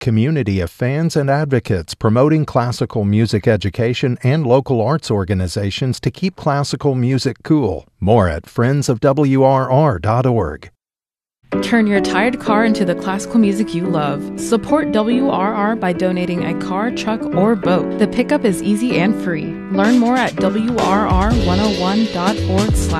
community of fans and advocates promoting classical music education and local arts organizations to keep classical music cool. More at friendsofwrr.org. Turn your tired car into the classical music you love. Support WRR by donating a car, truck, or boat. The pickup is easy and free. Learn more at WRR101.org/